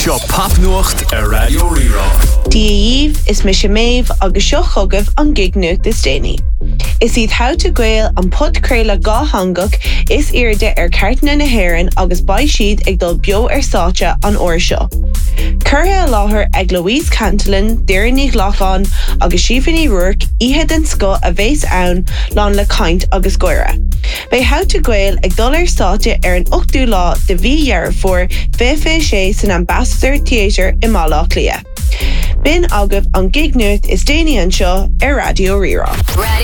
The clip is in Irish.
Seo Papnuacht a Radio Rira. Díomh is me Sinead agus seo chugah an gig nuacht is déine. Is iad how to gael an podcréile gá hangach is irde cartna na haireann agus bai siad ag dul bio sáte an uair seo. Curtha láthair ag Louise Cantillon, Deireadh Lachlan agus Siobhan Rourke ihe den sco a bhés ann lán le caint agus goire. Bei how to gael ag dul sáte an 8ú lá de bhí dhearfór sé san Ambassador Theatre i Málaach Lia. Bin agah an gig nuacht is déine an seo ar Radio Rira.